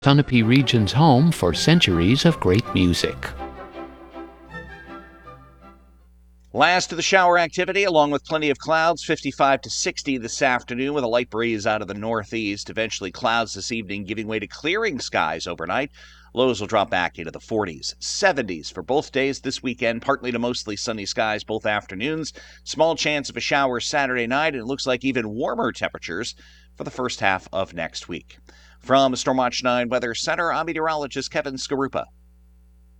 Sunapee region's home for centuries of great music. Last of the shower activity, along with plenty of clouds, 55 to 60 this afternoon with a light breeze out of the northeast. Eventually clouds this evening giving way to clearing skies overnight. Lows will drop back into the 40s, 70s for both days this weekend. Partly to mostly sunny skies both afternoons. Small chance of a shower Saturday night, and it looks like even warmer temperatures for the first half of next week. From Stormwatch 9 Weather Center, I'm meteorologist Kevin Skarupa.